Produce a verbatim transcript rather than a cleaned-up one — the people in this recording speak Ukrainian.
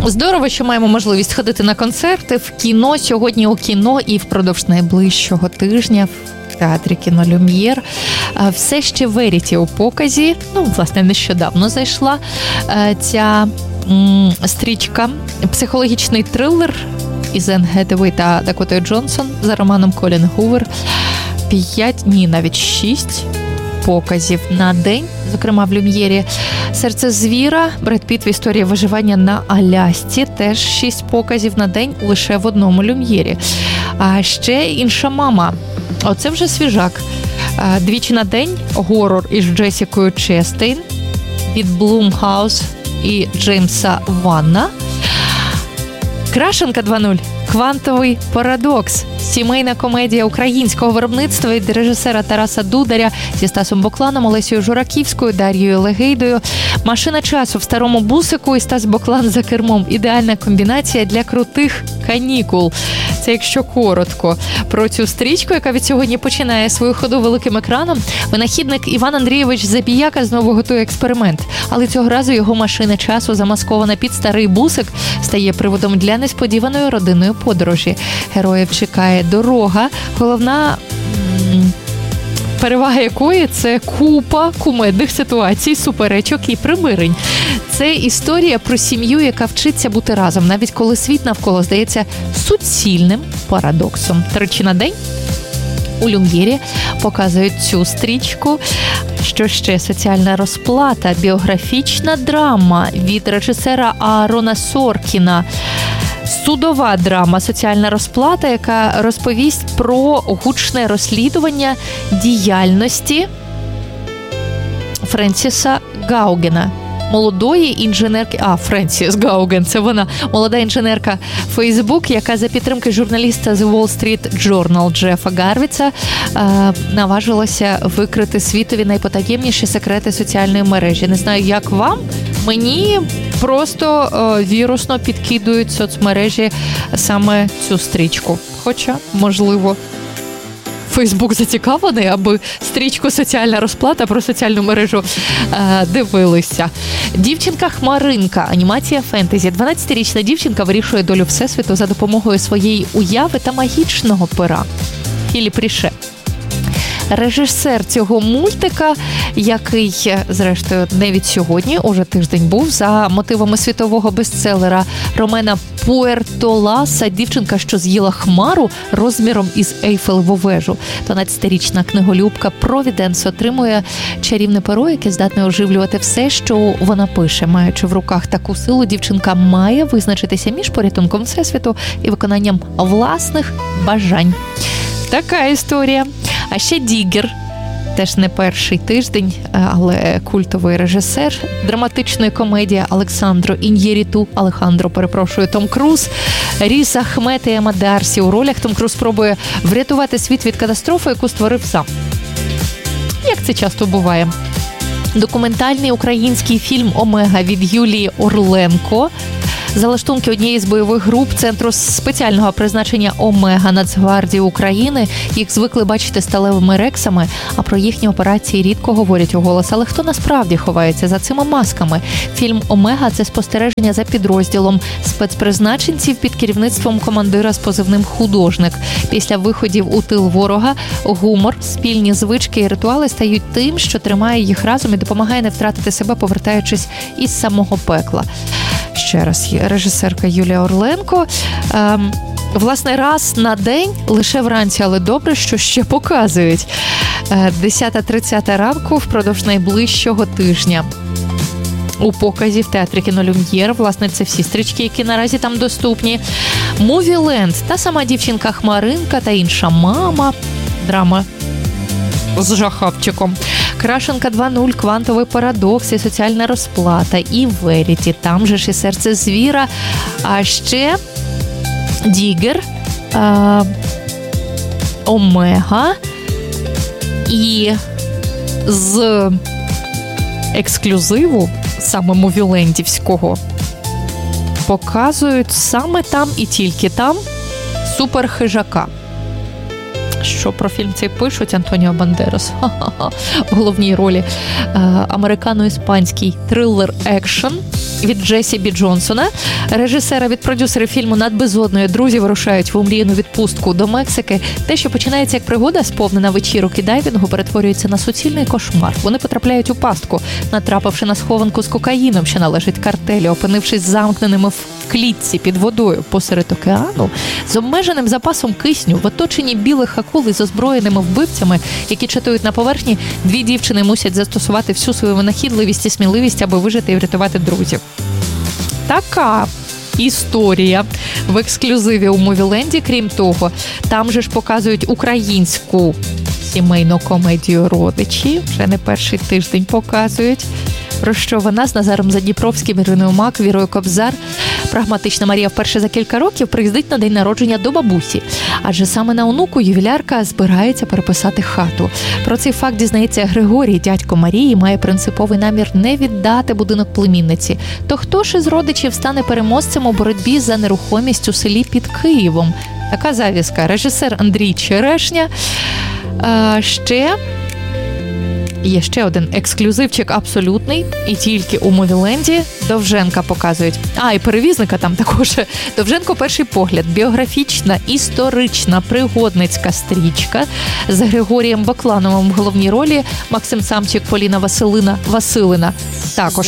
Здорово, що маємо можливість ходити на концерти, в кіно, сьогодні у кіно і впродовж найближчого тижня в театрі кіно «Люм'єр». Все ще Веріті у показі, ну, власне, нещодавно зайшла ця м, стрічка, психологічний трилер із Енн Гетевей та Дакотою Джонсон за романом Колін Гувер. П'ять, ні, навіть шість показів на день, зокрема в «Люм'єрі». «Серце звіра», Бред Піт в історії виживання на Алясці, теж шість показів на день лише в одному «Люм'єрі». А ще «Інша мама». Оце вже свіжак. Двічі на день горор із Джесікою Честейн від Блумхаус і Джеймса Ванна. «Крашенка два нуль», «Квантовий парадокс», сімейна комедія українського виробництва від режисера Тараса Дударя зі Стасом Бокланом, Олесією Жураківською, Дар'єю Легейдою. «Машина часу» в старому бусику і Стас Боклан за кермом. Ідеальна комбінація для крутих канікул. Це якщо коротко. Про цю стрічку, яка від сьогодні починає свою ходу великим екраном, винахідник Іван Андрійович Забіяка знову готує експеримент. Але цього разу його машина часу, замаскована під старий бусик, стає приводом для несподіваної родинної подорожі. Героїв чекає дорога, головна м- перевага якої – це купа кумедних ситуацій, суперечок і примирень. Це історія про сім'ю, яка вчиться бути разом, навіть коли світ навколо здається суцільним парадоксом. Тричі на день у «Люм'єрі» показують цю стрічку. Що ще? «Соціальна розплата», біографічна драма від режисера Аарона Соркіна. Судова драма «Соціальна розплата», яка розповість про гучне розслідування діяльності Френсіса Гаугена, молодої інженерки, а, Френсіс Гауген, це вона, молода інженерка Facebook, яка за підтримки журналіста The Wall Street Journal Джефа Гарвіца е, наважилася викрити світові найпотаємніші секрети соціальної мережі. Не знаю, як вам, мені просто е, вірусно підкидують соцмережі саме цю стрічку. Хоча, можливо, Фейсбук зацікавлений, аби стрічку «Соціальна розплата» про соціальну мережу е, дивилися. Дівчинка-хмаринка. Анімація фентезі. дванадцятирічна дівчинка вирішує долю Всесвіту за допомогою своєї уяви та магічного пера. Філіп Ріше. Режисер цього мультика, який, зрештою, не від сьогодні, уже тиждень був, за мотивами світового бестселера Ромена Пуертоласа «Дівчинка, що з'їла хмару» розміром із Ейфелеву вежу. дванадцятирічна книголюбка Провіденс отримує чарівне перо, яке здатне оживлювати все, що вона пише. Маючи в руках таку силу, дівчинка має визначитися між порятунком Всесвіту і виконанням власних бажань. Така історія. А ще «Діггер», теж не перший тиждень, але культовий режисер, драматичної комедії Олександро Ін'єріту, Алехандро, перепрошую, Том Круз, Різ Ахмед і Ема Дарсі у ролях. Том Круз пробує врятувати світ від катастрофи, яку створив сам. Як це часто буває. Документальний український фільм «Омега» від Юлії Орленко. Залаштунки однієї з бойових груп Центру спеціального призначення «Омега» Нацгвардії України. Їх звикли бачити сталевими рексами, а про їхні операції рідко говорять уголос. Але хто насправді ховається за цими масками? Фільм «Омега» – це спостереження за підрозділом спецпризначенців під керівництвом командира з позивним «Художник». Після виходів у тил ворога гумор, спільні звички і ритуали стають тим, що тримає їх разом і допомагає не втратити себе, повертаючись із самого пекла. Ще раз, режисерка Юлія Орленко. Ем, власне, раз на день, лише вранці, але добре, що ще показують. десята тридцять ранку впродовж найближчого тижня. У показі в театрі кіно «Люм'єр». Власне, це всі стрічки, які наразі там доступні. «Мувіленд», та сама дівчинка-хмаринка та інша мама. Драма з жахавчиком. «Крашенка два нуль», «Квантовий парадокс» і «Соціальна розплата», і «Веріті», там же ж і «Серце звіра». А ще «Діггер», е- «Омега» і з ексклюзиву, саме мувілендівського, показують саме там і тільки там суперхижака. Що про фільм цей пишуть? Антоніо Бандерас в головній ролі. Американо-іспанський трилер-екшн від Джесі Бі Джонсона, режисера від продюсерів фільму «Над безодною». Друзі вирушають в омріяну відпустку до Мексики. Те, що починається як пригода, сповнена вечірок і дайвінгу, перетворюється на суцільний кошмар. Вони потрапляють у пастку, натрапивши на схованку з кокаїном, що належить картелю, опинившись замкненими в клітці під водою посеред океану, з обмеженим запасом кисню, в оточенні білих акул із озброєними вбивцями, які чатують на поверхні, дві дівчини мусять застосувати всю свою винахідливість і сміливість, аби вижити і врятувати друзів. Така історія в ексклюзиві у Мувіленді. Крім того, там же ж показують українську сімейну комедію «Родичі». Вже не перший тиждень показують. Про що вона з Назаром Задніпровським, Іриною Мак, Вірою Кобзар. Прагматична Марія вперше за кілька років приїздить на день народження до бабусі. Адже саме на онуку ювілярка збирається переписати хату. Про цей факт дізнається Григорій, дядько Марії, має принциповий намір не віддати будинок племінниці. То хто ж із родичів стане переможцем у боротьбі за нерухомість у селі під Києвом? Така завіска. Режисер Андрій Черешня. А ще... Є ще один ексклюзивчик абсолютний, і тільки у Мувіленді. Довженка показують. А, і перевізника там також. Довженко «Перший погляд». Біографічна, історична, пригодницька стрічка з Григорієм Баклановим в головній ролі. Максим Самчик, Поліна Василина Василина також